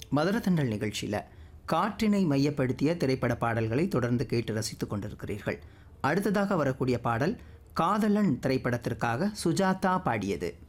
மதுரத்தண்டல் நிகழ்ச்சியில் காற்றினை மையப்படுத்திய திரைப்பட பாடல்களை தொடர்ந்து கேட்டு ரசித்துக் கொண்டிருக்கிறீர்கள். அடுத்ததாக வரக்கூடிய பாடல் காதலன் திரைப்படத்திற்காக சுஜாதா பாடியது.